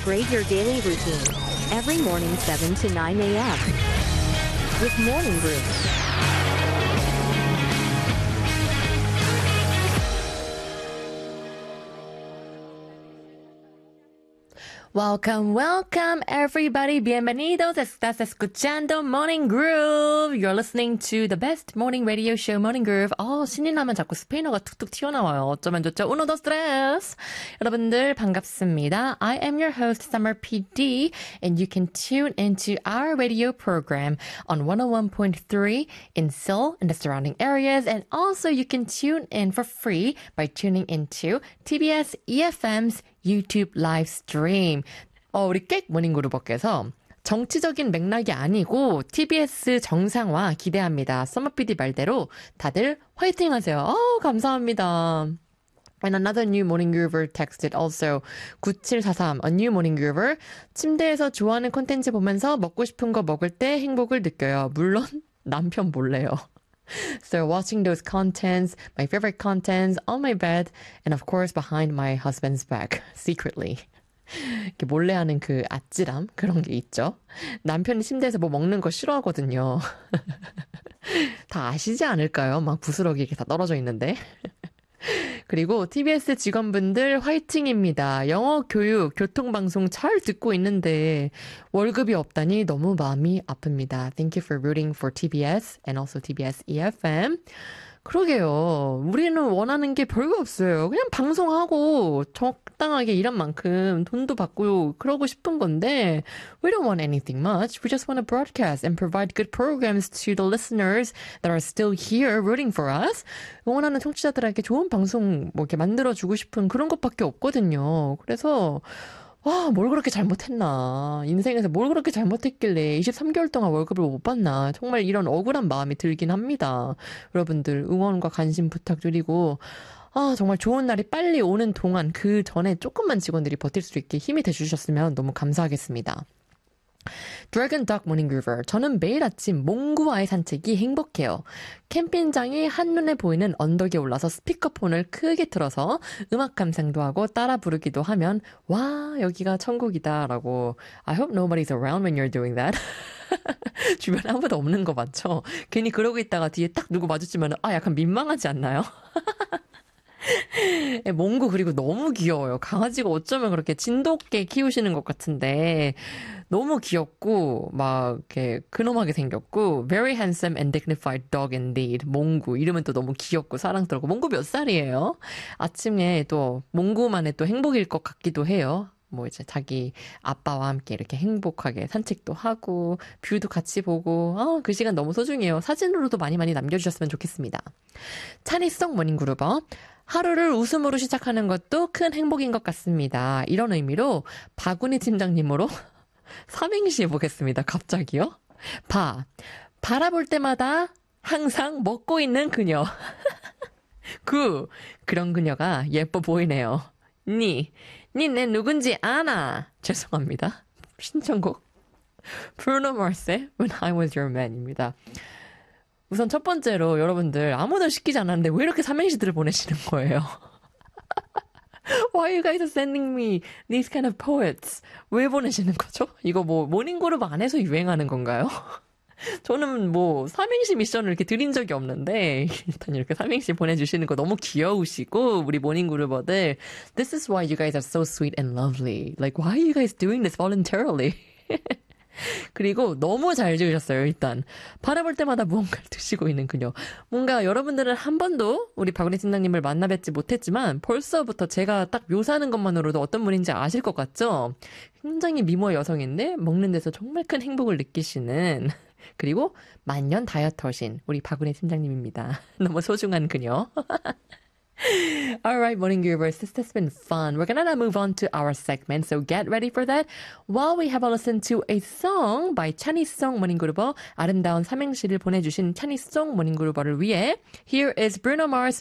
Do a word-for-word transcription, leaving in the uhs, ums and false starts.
upgrade your daily routine. Every morning seven to nine a.m. with Morning Groove. Welcome, welcome, everybody. Bienvenidos. Estás escuchando Morning Groove. You're listening to the best morning radio show, Morning Groove. 어, 신이 나면 자꾸 스페인어가 툭툭 튀어나와요. 어쩌면 좋죠? Uno, dos, tres. 여러분들 반갑습니다. I am your host, Summer 피디, and you can tune into our radio program on one oh one point three in Seoul and the surrounding areas, and also you can tune in for free by tuning into 티비에스 이에프엠's YouTube live stream. 어, 우리 객 모닝그룹업께서 정치적인 맥락이 아니고 티비에스 정상화 기대합니다. 썸머피디 말대로 다들 화이팅 하세요. 어, 감사합니다. And another new morning groover texted also 구칠사삼, a new morning groover. 침대에서 좋아하는 콘텐츠 보면서 먹고 싶은 거 먹을 때 행복을 느껴요. 물론 남편 몰래요. So watching those contents, my favorite contents on my bed, and of course behind my husband's back, secretly. 이렇게 몰래 하는 그 아찔함 그런 게 있죠. 남편이 침대에서 뭐 먹는 거 싫어하거든요. 다 아시지 않을까요? 막 부스러기 이렇게 다 떨어져 있는데. 그리고 티비에스 직원분들 화이팅입니다. 영어 교육, 교통방송 잘 듣고 있는데 월급이 없다니 너무 마음이 아픕니다. Thank you for rooting for 티비에스 and also 티비에스 이에프엠. 그러게요. 우리는 원하는 게 별거 없어요. 그냥 방송하고 적당하게 일한 만큼 돈도 받고 그러고 싶은 건데 we don't want anything much. We just want to broadcast and provide good programs to the listeners that are still here rooting for us. 응원하는 청취자들에게 좋은 방송 뭐 이렇게 만들어주고 싶은 그런 것밖에 없거든요. 그래서 와, 뭘 그렇게 잘못했나. 인생에서 뭘 그렇게 잘못했길래 이십삼 개월 동안 월급을 못 받나. 정말 이런 억울한 마음이 들긴 합니다. 여러분들 응원과 관심 부탁드리고 아, 정말 좋은 날이 빨리 오는 동안 그 전에 조금만 직원들이 버틸 수 있게 힘이 돼주셨으면 너무 감사하겠습니다. Dragon Duck Morning Groover. 저는 매일 아침 몽구와의 산책이 행복해요. 캠핑장이 한눈에 보이는 언덕에 올라서 스피커폰을 크게 틀어서 음악 감상도 하고 따라 부르기도 하면 와, 여기가 천국이다 라고. I hope nobody's around when you're doing that. 주변에 아무도 없는 거 맞죠? 괜히 그러고 있다가 뒤에 딱 누구 마주치면 아, 약간 민망하지 않나요? 몽구 그리고 너무 귀여워요. 강아지가 어쩌면 그렇게 진돗개 키우시는 것 같은데 너무 귀엽고 막 이렇게 근엄하게 생겼고 very handsome and dignified dog indeed. 몽구 이름은 또 너무 귀엽고 사랑스럽고 몽구 몇 살이에요? 아침에 또 몽구만의 또 행복일 것 같기도 해요. 뭐 이제 자기 아빠와 함께 이렇게 행복하게 산책도 하고 뷰도 같이 보고 아, 그 시간 너무 소중해요. 사진으로도 많이 많이 남겨주셨으면 좋겠습니다. 찬이송 모닝그루버 하루를 웃음으로 시작하는 것도 큰 행복인 것 같습니다. 이런 의미로 박은희 팀장님으로 삼행시 해보겠습니다. 갑자기요? 바, 바라볼 때마다 항상 먹고 있는 그녀. 구, 그런 그녀가 예뻐 보이네요. 니, 니 내 누군지 아나. 죄송합니다. 신청곡 Bruno Mars의 When I Was Your Man입니다. 우선 첫 번째로 여러분들 아무도 시키지 않았는데 왜 이렇게 삼행시들을 보내시는 거예요? Why are you guys sending me these kind of poets? 왜 보내시는 거죠? 이거 뭐 모닝그룹 안에서 유행하는 건가요? 저는 뭐 삼행시 미션을 이렇게 드린 적이 없는데 일단 이렇게 삼행시 보내주시는 거 너무 귀여우시고 우리 모닝그룹어들 This is why you guys are so sweet and lovely. Like why are you guys doing this voluntarily? 그리고 너무 잘 지으셨어요. 일단 바라볼 때마다 무언가를 드시고 있는 그녀. 뭔가 여러분들은 한 번도 우리 박은희 팀장님을 만나 뵙지 못했지만 벌써부터 제가 딱 묘사하는 것만으로도 어떤 분인지 아실 것 같죠? 굉장히 미모 여성인데 먹는 데서 정말 큰 행복을 느끼시는 그리고 만년 다이어터신 우리 박은희 팀장님입니다. 너무 소중한 그녀. Alright, Morning Groovers, this has been fun. We're gonna now move on to our segment, so get ready for that. While we have a listen to a song by 찬이송 Morning Groover, 아름다운 삼행시를 보내주신 찬이송 Morning Groover를 위해, here is Bruno Mars